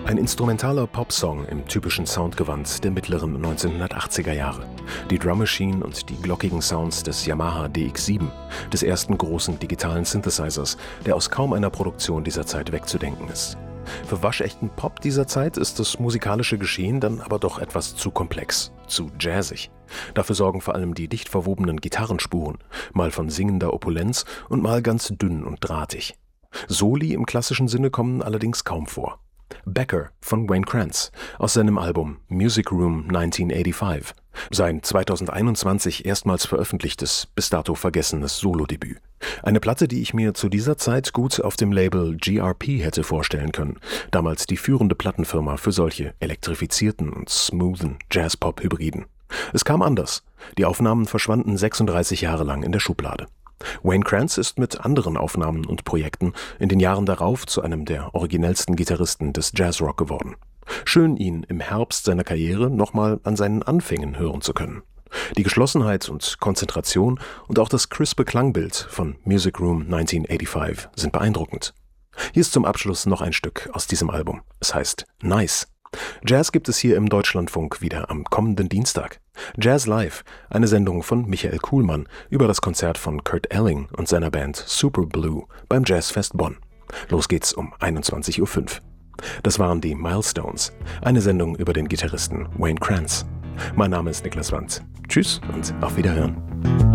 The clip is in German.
Ein instrumentaler Popsong im typischen Soundgewand der mittleren 1980er Jahre. Die Drum Machine und die glockigen Sounds des Yamaha DX7, des ersten großen digitalen Synthesizers, der aus kaum einer Produktion dieser Zeit wegzudenken ist. Für waschechten Pop dieser Zeit ist das musikalische Geschehen dann aber doch etwas zu komplex, zu jazzig. Dafür sorgen vor allem die dicht verwobenen Gitarrenspuren, mal von singender Opulenz und mal ganz dünn und drahtig. Soli im klassischen Sinne kommen allerdings kaum vor. Becker von Wayne Krantz aus seinem Album Music Room 1985, sein 2021 erstmals veröffentlichtes, bis dato vergessenes Solodebüt. Eine Platte, die ich mir zu dieser Zeit gut auf dem Label GRP hätte vorstellen können, damals die führende Plattenfirma für solche elektrifizierten und smoothen Jazz-Pop-Hybriden. Es kam anders. Die Aufnahmen verschwanden 36 Jahre lang in der Schublade. Wayne Krantz ist mit anderen Aufnahmen und Projekten in den Jahren darauf zu einem der originellsten Gitarristen des Jazzrock geworden. Schön, ihn im Herbst seiner Karriere nochmal an seinen Anfängen hören zu können. Die Geschlossenheit und Konzentration und auch das crispe Klangbild von Music Room 1985 sind beeindruckend. Hier ist zum Abschluss noch ein Stück aus diesem Album. Es heißt Nice. Jazz gibt es hier im Deutschlandfunk wieder am kommenden Dienstag. Jazz Live, eine Sendung von Michael Kuhlmann über das Konzert von Kurt Elling und seiner Band Super Blue beim Jazzfest Bonn. Los geht's um 21:05 Uhr. Das waren die Milestones, eine Sendung über den Gitarristen Wayne Krantz. Mein Name ist Niklas Wandt. Tschüss und auf Wiederhören.